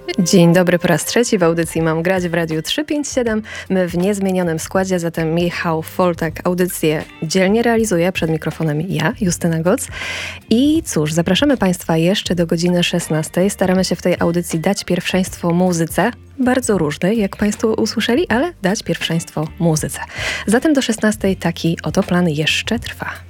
Dzień dobry po raz trzeci w audycji Mam grać w Radiu 357. My w niezmienionym składzie, zatem Michał Foltak audycję dzielnie realizuje. Przed mikrofonem ja, Justyna Goc. I cóż, zapraszamy Państwa jeszcze do godziny 16. Staramy się w tej audycji dać pierwszeństwo muzyce. Bardzo różnej, jak Państwo usłyszeli, ale dać pierwszeństwo muzyce. Zatem do 16 taki oto plan jeszcze trwa.